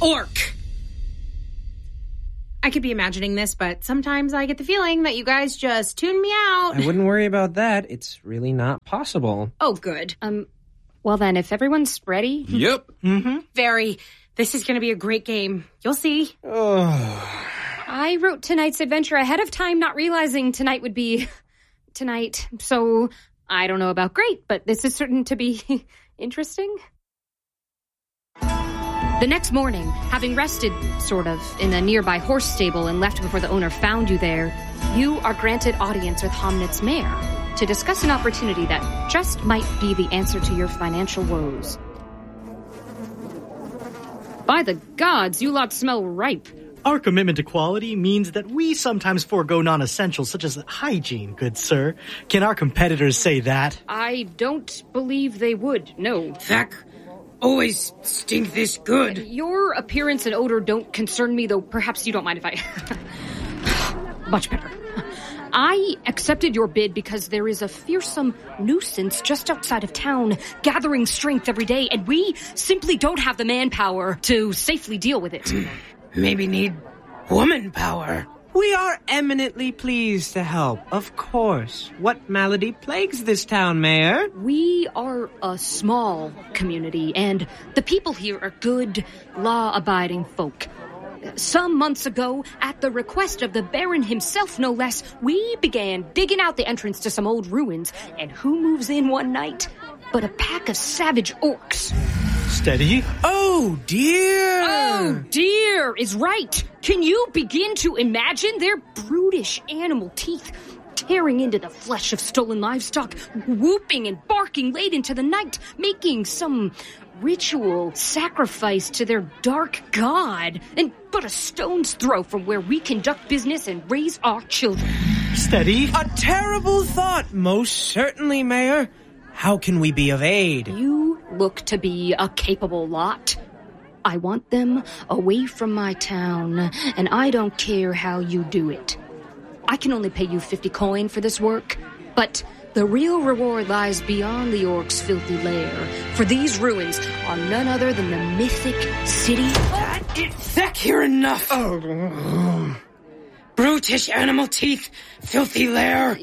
orc. I could be imagining this, but sometimes I get the feeling that you guys just tune me out. I wouldn't worry about that. It's really not possible. Oh, good. Well then, if everyone's ready... Yep. Mm-hmm. Very. This is going to be a great game. You'll see. Oh. I wrote tonight's adventure ahead of time, not realizing tonight would be... tonight. So, I don't know about great, but this is certain to be interesting. The next morning, having rested, sort of, in a nearby horse stable and left before the owner found you there, you are granted audience with Homnit's mayor to discuss an opportunity that just might be the answer to your financial woes. By the gods, you lot smell ripe. Our commitment to quality means that we sometimes forego non-essentials such as hygiene, good sir. Can our competitors say that? I don't believe they would, no. Thack always stink this good. Your appearance and odor don't concern me, though perhaps you don't mind if I... Much better. I accepted your bid because there is a fearsome nuisance just outside of town, gathering strength every day, and we simply don't have the manpower to safely deal with it. Maybe need woman power. We are eminently pleased to help, of course. What malady plagues this town, Mayor? We are a small community, and the people here are good, law-abiding folk. Some months ago, at the request of the Baron himself, no less, we began digging out the entrance to some old ruins, and who moves in one night but a pack of savage orcs? Steady. Oh, dear! Oh, dear is right. Can you begin to imagine their brutish animal teeth tearing into the flesh of stolen livestock, whooping and barking late into the night, making some ritual sacrifice to their dark god, and but a stone's throw from where we conduct business and raise our children? Steady. A terrible thought, most certainly, Mayor. How can we be of aid? You look to be a capable lot. I want them away from my town, and I don't care how you do it. I can only pay you 50 coin for this work, but the real reward lies beyond the orcs' filthy lair, for these ruins are none other than the mythic city. Thack, you're enough. Oh. Brutish animal teeth, filthy lair.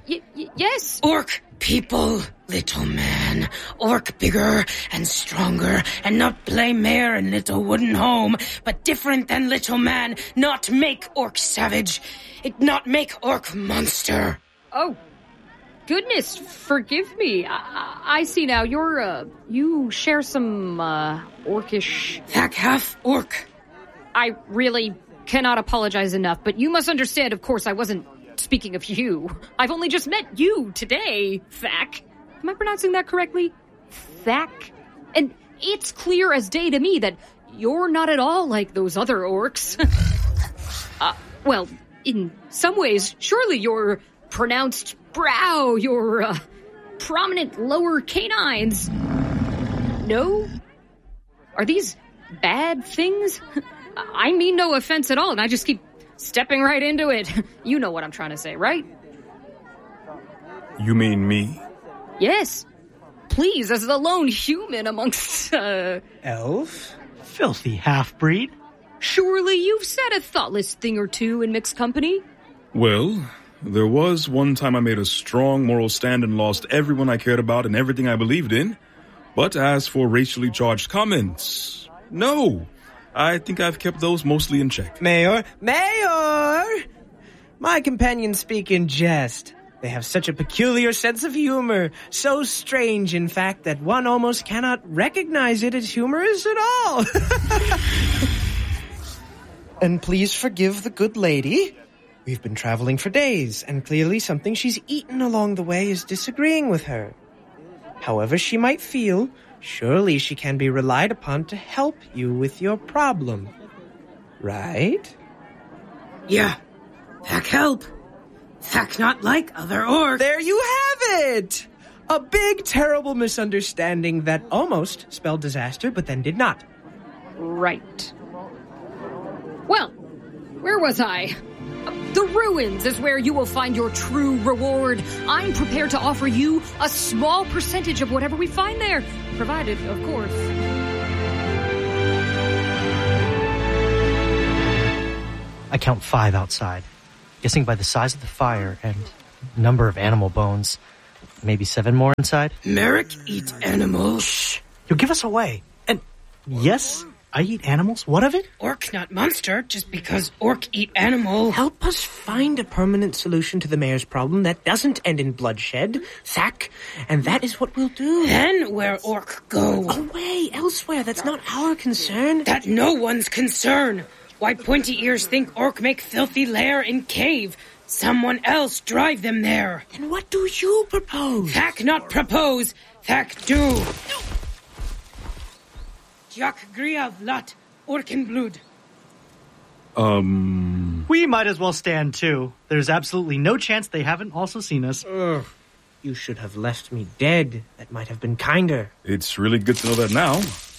Yes. Orc people, little man. Orc bigger and stronger, and not play mayor in little wooden home, but different than little man. Not make orc savage. It not make orc monster. Oh, goodness, forgive me. I see now. You share some, orcish... Thack half orc. I really cannot apologize enough, but you must understand, of course, I wasn't speaking of you. I've only just met you today, Thack. Am I pronouncing that correctly? Thack? And it's clear as day to me that you're not at all like those other orcs. Well, in some ways, surely your pronounced brow, your, prominent lower canines. No? Are these bad things? I mean no offense at all, and I just keep stepping right into it. You know what I'm trying to say, right? You mean me? Yes. Please, as the lone human amongst, Elf? Filthy half-breed. Surely you've said a thoughtless thing or two in mixed company? Well, there was one time I made a strong moral stand and lost everyone I cared about and everything I believed in. But as for racially charged comments, no. I think I've kept those mostly in check. Mayor! My companions speak in jest. They have such a peculiar sense of humor. So strange, in fact, that one almost cannot recognize it as humorous at all. And please forgive the good lady. We've been traveling for days, and clearly something she's eaten along the way is disagreeing with her. However she might feel, surely she can be relied upon to help you with your problem. Right? Yeah. Thack help. Thack not like other orcs. There you have it! A big, terrible misunderstanding that almost spelled disaster, but then did not. Right. Well, where was I? The ruins is where you will find your true reward. I'm prepared to offer you a small percentage of whatever we find there, provided, of course. count 5 outside. Guessing by the size of the fire and number of animal bones, maybe 7 more inside. Merrick eat animals. Shh. You'll give us away. And yes, I eat animals. What of it? Orc, not monster, just because orc eat animal. Help us find a permanent solution to the mayor's problem that doesn't end in bloodshed, Thack, and that is what we'll do. Then where orc go? Away, elsewhere. That's not our concern. That no one's concern. Why pointy ears think orc make filthy lair in cave? Someone else drive them there. Then what do you propose? Thack not propose, Thack do. Jak griav lat orkin blood. We might as well stand too. There's absolutely no chance they haven't also seen us. Ugh. You should have left me dead. That might have been kinder. It's really good to know that now.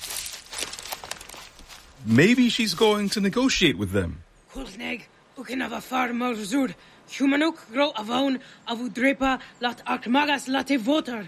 Maybe she's going to negotiate with them. Kulneg ukinava far morzud. Humanuk gro avon avudrepa lat akmagas late voter.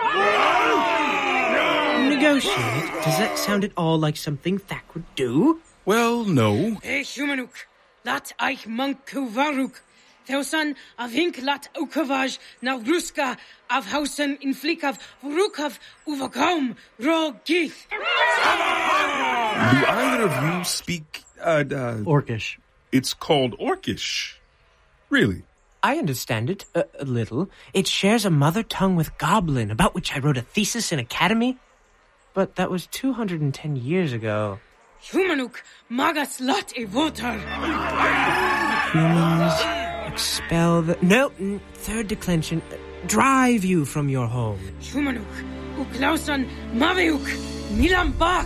Negotiate? Does that sound at all like something Thack would do? Well, no. Humanuk lat eich mankuvaruk. Theusan avink lat ukavaj navruska avhausen inflikav vurukav uvakaum ro gith. Do either of you speak, Orcish. It's called Orcish. Really? I understand it, a little. It shares a mother tongue with Goblin, about which I wrote a thesis in Academy. But that was 210 years ago. Humanuk magas lat evotar. Humans expel the... No, third declension. Drive you from your home. Humanuk uklausan maveuk milam bak.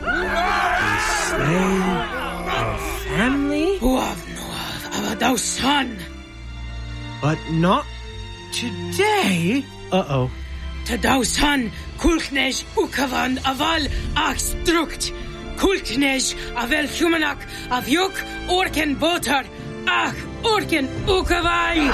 Slay our family? Huav noav avadausan. But not today. Uh-oh. Tadausan kulknej ukavan aval akstrukt. Kulknej avel humanak avyuk orken botar. Ach, orken ukavai.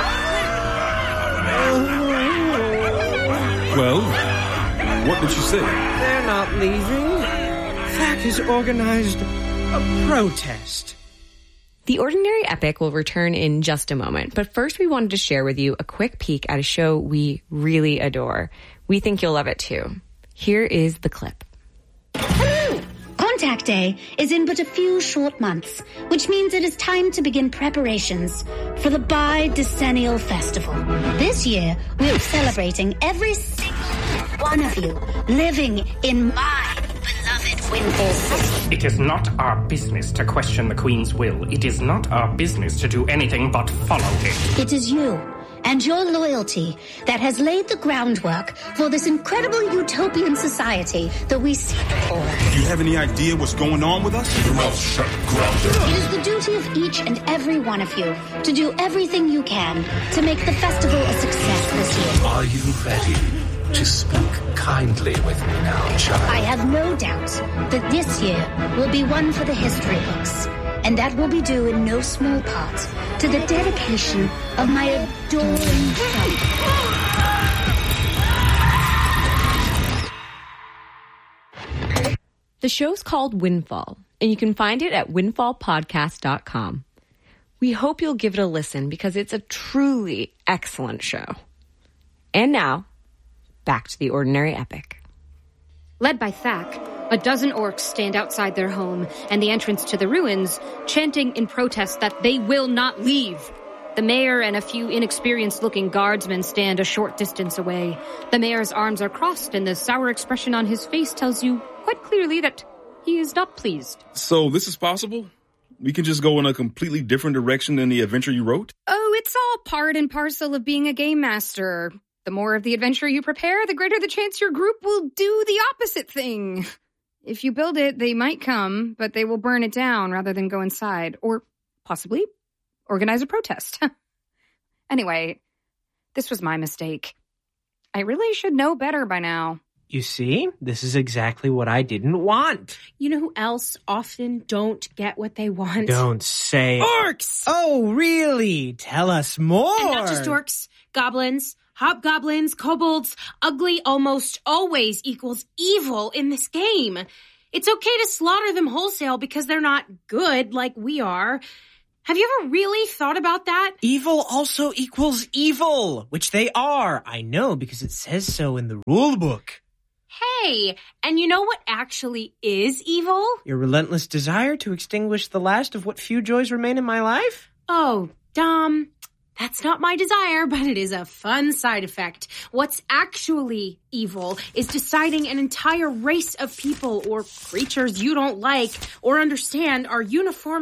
Well, what did she say? They're not leaving. Thack has organized a protest. The Ordinary Epic will return in just a moment, but first we wanted to share with you a quick peek at a show we really adore. We think you'll love it too. Here is the clip. Hello! Contact Day is in but a few short months, which means it is time to begin preparations for the Bidecennial Festival. This year, we're celebrating every single one of you living in my beloved Windfall City. It is not our business to question the Queen's will. It is not our business to do anything but follow it. It is you and your loyalty that has laid the groundwork for this incredible utopian society that we see before us. Do you have any idea what's going on with us? Your mouth shut, Grounder. It is the duty of each and every one of you to do everything you can to make the festival a success this year. Are you ready to speak kindly with me now, child? I have no doubt that this year will be one for the history books. And that will be due in no small part to the dedication of my adoring son. The show's called Windfall, and you can find it at windfallpodcast.com. We hope you'll give it a listen because it's a truly excellent show. And now, back to the Ordinary Epic. Led by Thack, a dozen orcs stand outside their home and the entrance to the ruins, chanting in protest that they will not leave. The mayor and a few inexperienced-looking guardsmen stand a short distance away. The mayor's arms are crossed, and the sour expression on his face tells you quite clearly that he is not pleased. So this is possible? We can just go in a completely different direction than the adventure you wrote? Oh, it's all part and parcel of being a game master. The more of the adventure you prepare, the greater the chance your group will do the opposite thing. If you build it, they might come, but they will burn it down rather than go inside. Or possibly organize a protest. Anyway, this was my mistake. I really should know better by now. You see, this is exactly what I didn't want. You know who else often don't get what they want? Don't say it. Orcs! Oh, really? Tell us more. And not just orcs, goblins, hobgoblins, kobolds. Ugly almost always equals evil in this game. It's okay to slaughter them wholesale because they're not good like we are. Have you ever really thought about that? Evil also equals evil, which they are. I know because it says so in the rule book. Hey, and you know what actually is evil? Your relentless desire to extinguish the last of what few joys remain in my life? Oh, Dom, that's not my desire, but it is a fun side effect. What's actually evil is deciding an entire race of people or creatures you don't like or understand are uniform